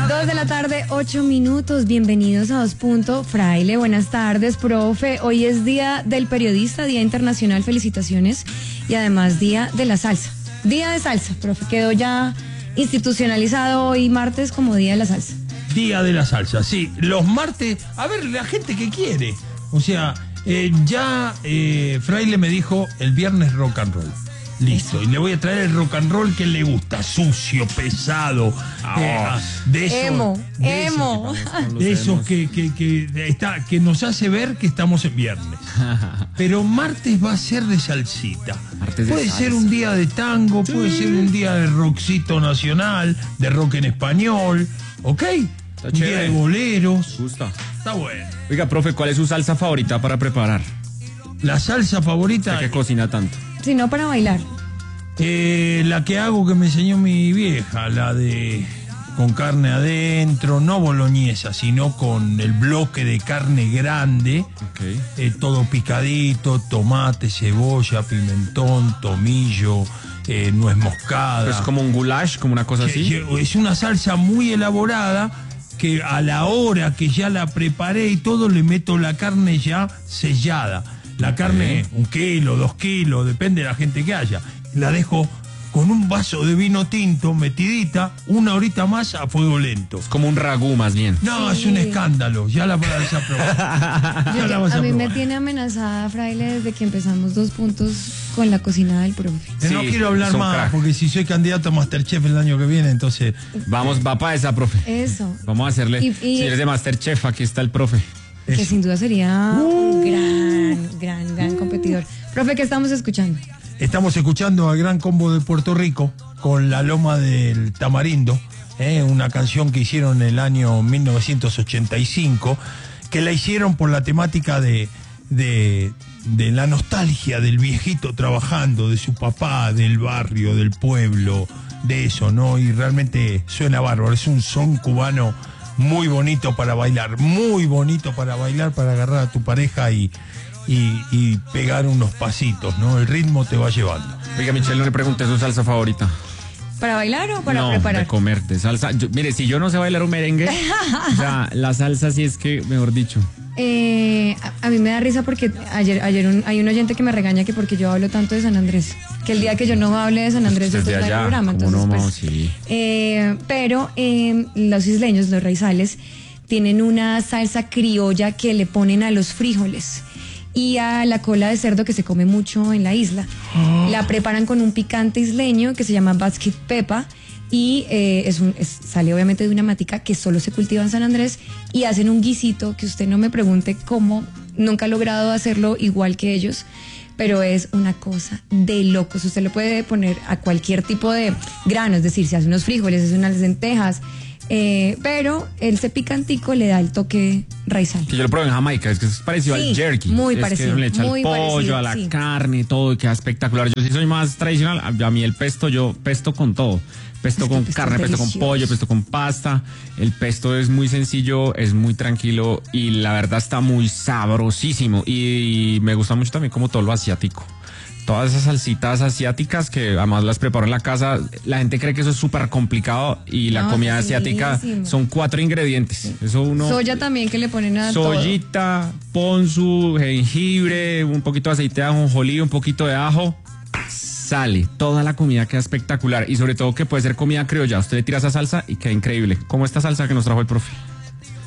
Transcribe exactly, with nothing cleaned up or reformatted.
Dos de la tarde, ocho minutos. Bienvenidos a Dos Punto. Fraile, buenas tardes, profe. Hoy es Día del Periodista, Día Internacional. Felicitaciones. Y además Día de la Salsa. Día de Salsa, profe. Quedó ya institucionalizado hoy martes como Día de la Salsa. Día de la Salsa, sí. Los martes, a ver, la gente que quiere. O sea, eh, ya eh, Fraile me dijo el viernes rock and roll. Listo, y le voy a traer el rock and roll que le gusta, sucio, pesado, oh, eh, de esos, emo, de emo, esos, de esos que, que, que, está, que nos hace ver que estamos en viernes. Pero martes va a ser de salsita. Martes puede de ser salsa. Un día de tango, puede sí. ser un día de rockcito nacional, de rock en español, ¿ok? Está un chévere. Día de boleros. Gusta. Está bueno. Oiga, profe, ¿cuál es su salsa favorita para preparar? La salsa favorita. ¿Qué cocina tanto? Si no, para bailar. Eh, la que hago que me enseñó mi vieja, la de con carne adentro, no boloñesa, sino con el bloque de carne grande, okay. eh, todo picadito, tomate, cebolla, pimentón, tomillo, eh, nuez moscada. ¿Es como un goulash, como una cosa que, así? Es una salsa muy elaborada que a la hora que ya la preparé y todo le meto la carne ya sellada. La carne, un kilo, dos kilos, depende de la gente que haya. La dejo con un vaso de vino tinto metidita, una horita más a fuego lento. Es como un ragú más bien. No, sí. Es un escándalo, ya la vas a probar. Ya la vas a, a mí probar. Me tiene amenazada, Fraile, desde que empezamos Dos Puntos con la cocina del profe. Sí, no quiero hablar más, crack. Porque si soy candidato a Masterchef el año que viene, entonces... Vamos, va para esa, profe. Eso. Vamos a hacerle, y, y... si eres de Masterchef, aquí está el profe. Que Eso. sin duda sería uh. un gran, gran, gran competidor. Profe, ¿qué estamos escuchando? Estamos escuchando al Gran Combo de Puerto Rico con La Loma del Tamarindo, eh, una canción que hicieron en el año mil novecientos ochenta y cinco, que la hicieron por la temática de, de, de la nostalgia del viejito trabajando, de su papá, del barrio, del pueblo, de eso, ¿no? Y realmente suena bárbaro, es un son cubano muy bonito para bailar, muy bonito para bailar, para agarrar a tu pareja y, y, y pegar unos pasitos, ¿no? El ritmo te va llevando. Oiga, Michelle, no le pregunté su salsa favorita. ¿Para bailar o para no, preparar? De comer, de salsa. Yo, mire, si yo no sé bailar un merengue, o sea, la salsa sí es que, mejor dicho. Eh, a, a mí me da risa porque ayer, ayer un, hay un oyente que me regaña que porque yo hablo tanto de San Andrés, que el día que yo no hable de San Andrés yo estoy en el programa, entonces no, pues, no, sí. eh, pero eh, los isleños, los raizales, tienen una salsa criolla que le ponen a los frijoles y a la cola de cerdo que se come mucho en la isla. Oh. La preparan con un picante isleño que se llama basket pepa. Y eh, es un, es, sale obviamente de una matica que solo se cultiva en San Andrés y hacen un guisito que usted no me pregunte cómo, nunca he logrado hacerlo igual que ellos, pero es una cosa de locos. Usted lo puede poner a cualquier tipo de grano, es decir, se hace unos frijoles, hace unas lentejas, eh, pero ese picantico le da el toque raizal. Que yo lo probé en Jamaica, es que es parecido sí, al jerky. Muy es parecido. Que le echa muy el pollo, parecido, a la sí. carne, todo, y queda espectacular. Yo sí soy más tradicional, a mí el pesto, yo pesto con todo. Pesto con pesto carne, pesto con pollo, pesto con pasta. El pesto es muy sencillo, es muy tranquilo y la verdad está muy sabrosísimo. Y, y me gusta mucho también como todo lo asiático. Todas esas salsitas asiáticas que además las preparo en la casa, la gente cree que eso es súper complicado y la no, comida asiática son cuatro ingredientes. Sí. Eso uno. Soya también que le ponen a soyita, todo. Ponzu, jengibre, un poquito de aceite de ajonjolí, un poquito de ajo. Sale, toda la comida queda espectacular y sobre todo que puede ser comida criolla. Usted le tira esa salsa y queda increíble. Como esta salsa que nos trajo el profe.